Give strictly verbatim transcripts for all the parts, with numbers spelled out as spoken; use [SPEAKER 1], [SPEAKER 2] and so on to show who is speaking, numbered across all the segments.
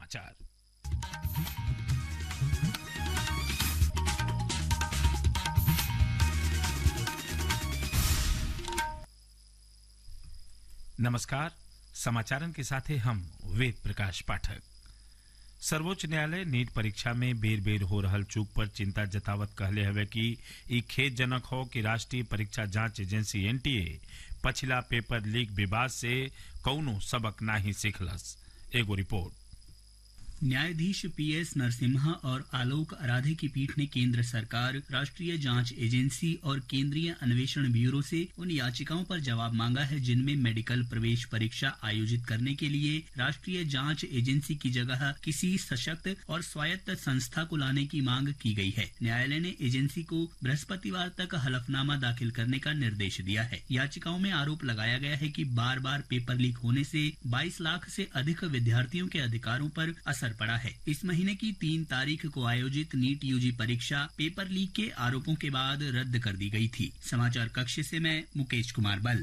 [SPEAKER 1] समाचार। नमस्कार, समाचारन के साथ हम वेद प्रकाश पाठक। सर्वोच्च न्यायालय नीट परीक्षा में बेर बेर हो रहल चूक पर चिंता जतावत कहले हवे कि ई खेदजनक हो कि राष्ट्रीय परीक्षा जांच एजेंसी एनटीए पछिला पेपर लीक विवाद से कौनो सबक नाही सीखलस। एगो रिपोर्ट।
[SPEAKER 2] न्यायाधीश पीएस नरसिम्हा और आलोक आराधे की पीठ ने केंद्र सरकार, राष्ट्रीय जांच एजेंसी और केंद्रीय अन्वेषण ब्यूरो से उन याचिकाओं पर जवाब मांगा है जिनमें मेडिकल प्रवेश परीक्षा आयोजित करने के लिए राष्ट्रीय जांच एजेंसी की जगह किसी सशक्त और स्वायत्त संस्था को लाने की मांग की गई है। न्यायालय ने एजेंसी को बृहस्पतिवार तक हलफनामा दाखिल करने का निर्देश दिया है। याचिकाओं में आरोप लगाया गया है कि बार बार पेपर लीक होने से बाईस लाख से अधिक विद्यार्थियों के अधिकारों पर असर पड़ा है। इस महीने की तीन तारीख को आयोजित नीट यूजी परीक्षा पेपर लीक के आरोपों के बाद रद्द कर दी गई थी। समाचार कक्ष से मैं मुकेश कुमार बल।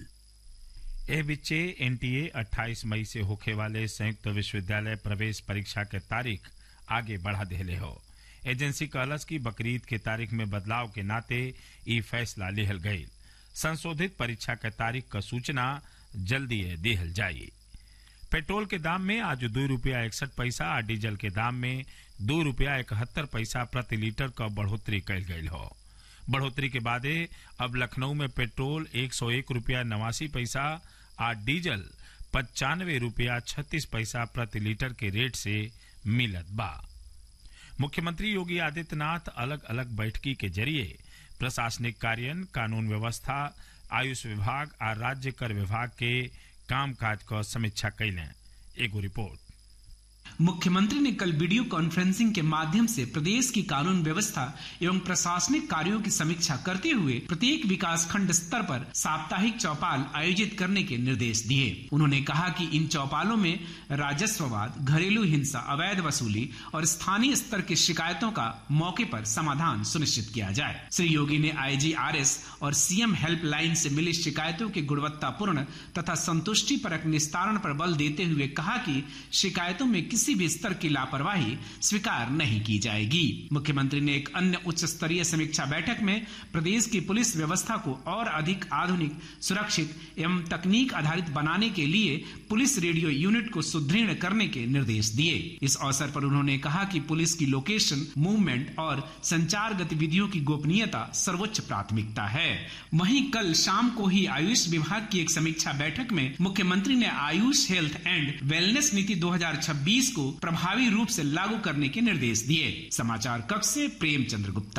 [SPEAKER 1] ए बिच्चे एनटीए अट्ठाईस मई से होखे वाले संयुक्त विश्वविद्यालय प्रवेश परीक्षा के तारीख आगे बढ़ा देले हो। एजेंसी कहलस की बकरीद के तारीख में बदलाव के नाते ई फैसला लेहल गयी। संशोधित परीक्षा के तारीख का सूचना जल्दी देहल जाये। पेट्रोल के दाम में आज दो रुपया इकसठ पैसा और डीजल के दाम में दो रुपया इकहत्तर पैसा प्रति लीटर का बढ़ोतरी कल गई हो। बढ़ोतरी के बाद अब लखनऊ में पेट्रोल एक सौ एक रुपया नवासी पैसा और डीजल पचानवे रुपया छत्तीस पैसा प्रति लीटर के रेट से मिलत बा। मुख्यमंत्री योगी आदित्यनाथ अलग अलग बैठकी के जरिए प्रशासनिक कार्य, कानून व्यवस्था, आयुष विभाग और राज्य कर विभाग के कामकाज का समीक्षा कैलें। एगो रिपोर्ट।
[SPEAKER 3] मुख्यमंत्री ने कल वीडियो कॉन्फ्रेंसिंग के माध्यम से प्रदेश की कानून व्यवस्था एवं प्रशासनिक कार्यों की समीक्षा करते हुए प्रत्येक विकास खंड स्तर पर साप्ताहिक चौपाल आयोजित करने के निर्देश दिए। उन्होंने कहा कि इन चौपालों में राजस्ववाद, घरेलू हिंसा, अवैध वसूली और स्थानीय स्तर की शिकायतों का मौके पर समाधान सुनिश्चित किया जाए। श्री योगी ने आईजीआरएस और सीएम हेल्पलाइन से मिली शिकायतों के गुणवत्तापूर्ण तथा संतुष्टि परक निस्तारण पर बल देते हुए कहा कि शिकायतों में किसी भी स्तर की लापरवाही स्वीकार नहीं की जाएगी। मुख्यमंत्री ने एक अन्य उच्च स्तरीय समीक्षा बैठक में प्रदेश की पुलिस व्यवस्था को और अधिक आधुनिक, सुरक्षित एवं तकनीक आधारित बनाने के लिए पुलिस रेडियो यूनिट को सुदृढ़ करने के निर्देश दिए। इस अवसर पर उन्होंने कहा कि पुलिस की लोकेशन, मूवमेंट और संचार गतिविधियों की गोपनीयता सर्वोच्च प्राथमिकता है। वहीं कल शाम को ही आयुष विभाग की एक समीक्षा बैठक में मुख्यमंत्री ने आयुष हेल्थ एंड वेलनेस नीति दो हजार छब्बीस को प्रभावी रूप से लागू करने के निर्देश दिए। समाचार कक्ष से प्रेमचंद्र गुप्ता।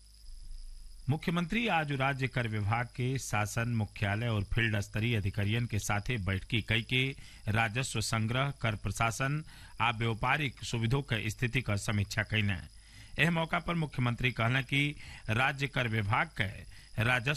[SPEAKER 1] मुख्यमंत्री आज राज्य कर विभाग के शासन मुख्यालय और फील्ड स्तरीय अधिकारियों के साथे बैठकी कई के राजस्व संग्रह, कर प्रशासन आ व्यापारिक सुविधों के स्थिति का समीक्षा कैले। एह मौका पर मुख्यमंत्री कहला कि राज्य कर विभाग के राजस्व